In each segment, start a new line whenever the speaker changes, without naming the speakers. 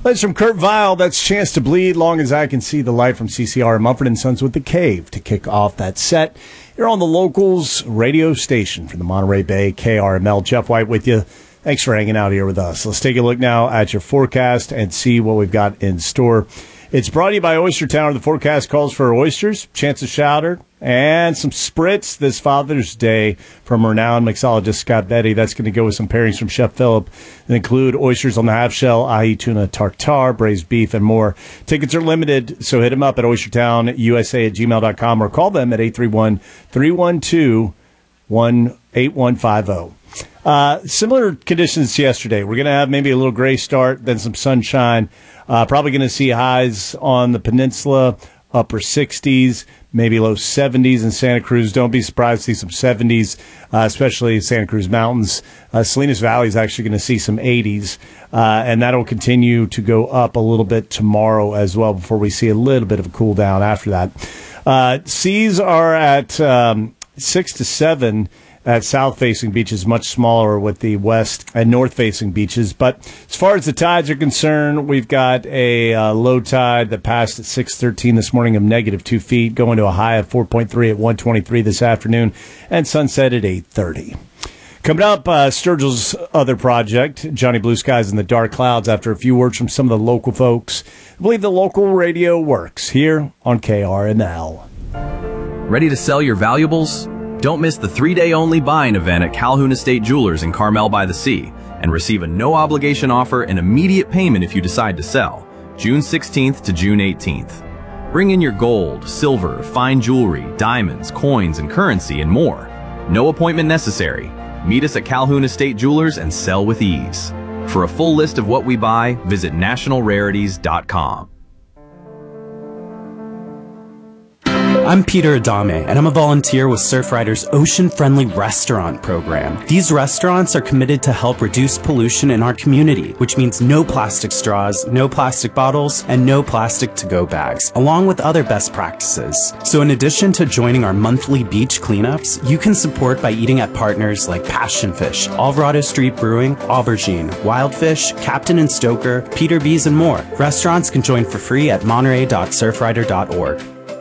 That's from Kurt Vile. That's Chance to Bleed, Long as I Can See the Light from CCR Mumford & Sons with The Cave to kick off that set. You're on the Locals radio station from the Monterey Bay, KRML. Jeff White with you. Thanks for hanging out here with us. Let's take a look now at your forecast and see what we've got in store. It's brought to you by Oyster Town. The forecast calls for oysters, chance of chowder, and some spritz this Father's Day from renowned mixologist Scott Betty. That's going to go with some pairings from Chef Philip that include oysters on the half shell, ahi tuna tartare, braised beef, and more. Tickets are limited, so hit them up at oystertownusa@gmail.com or call them at 831-312-8150. Similar conditions to yesterday. We're going to have maybe a little gray start, then some sunshine. Probably going to see highs on the peninsula, upper 60s, maybe low 70s in Santa Cruz. Don't be surprised to see some 70s, especially Santa Cruz Mountains. Salinas Valley is actually going to see some 80s, and that'll continue to go up a little bit tomorrow as well before we see a little bit of a cool down after that. Seas are at 6 to 7 at south-facing beaches, much smaller with the west and north-facing beaches. But as far as the tides are concerned, we've got a low tide that passed at 6:13 this morning of -2 feet, going to a high of 4.3 at 1:23 this afternoon, and sunset at 8:30. Coming up, Sturgill's other project, Johnny Blue Skies in the Dark Clouds, after a few words from some of the local folks. I believe the local radio works here on KRNL.
Ready to sell your valuables? Don't miss the 3-day-only buying event at Calhoun Estate Jewelers in Carmel by the Sea and receive a no-obligation offer and immediate payment if you decide to sell, June 16th to June 18th. Bring in your gold, silver, fine jewelry, diamonds, coins, and currency, and more. No appointment necessary. Meet us at Calhoun Estate Jewelers and sell with ease. For a full list of what we buy, visit nationalrarities.com.
I'm Peter Adame, and I'm a volunteer with Surfrider's Ocean-Friendly Restaurant program. These restaurants are committed to help reduce pollution in our community, which means no plastic straws, no plastic bottles, and no plastic to-go bags, along with other best practices. So in addition to joining our monthly beach cleanups, you can support by eating at partners like Passion Fish, Alvarado Street Brewing, Aubergine, Wildfish, Captain and Stoker, Peter B's, and more. Restaurants can join for free at monterey.surfrider.org.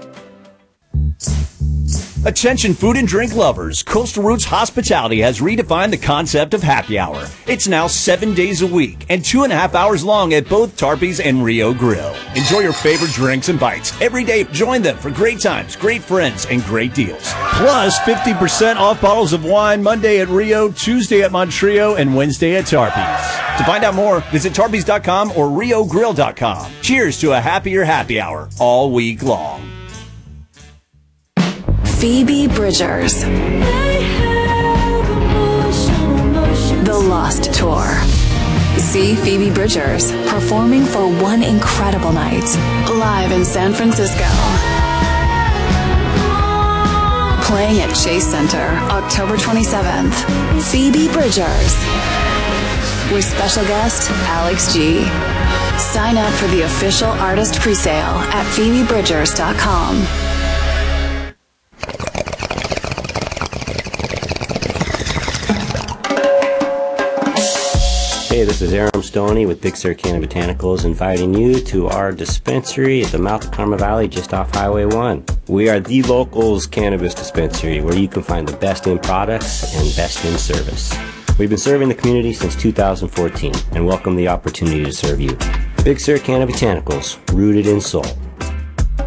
Attention food and drink lovers, Coastal Roots Hospitality has redefined the concept of happy hour. It's now 7 days a week and 2.5 hours long at both Tarpey's and Rio Grill. Enjoy your favorite drinks and bites every day. Join them for great times, great friends, and great deals. Plus 50% off bottles of wine Monday at Rio, Tuesday at Montrio, and Wednesday at Tarpey's. To find out more, visit tarpeys.com or riogrill.com. Cheers to a happier happy hour all week long.
Phoebe Bridgers. The Lost Tour. See Phoebe Bridgers performing for one incredible night, live in San Francisco. Playing at Chase Center, October 27th. Phoebe Bridgers. With special guest, Alex G. Sign up for the official artist presale at phoebebridgers.com.
Hey, this is Aram Stoney with Big Sur Canna Botanicals, inviting you to our dispensary at the mouth of Carmel Valley just off Highway 1. We are the Locals cannabis dispensary where you can find the best in products and best in service. We've been serving the community since 2014 and welcome the opportunity to serve you. Big Sur Canna Botanicals, rooted in soul.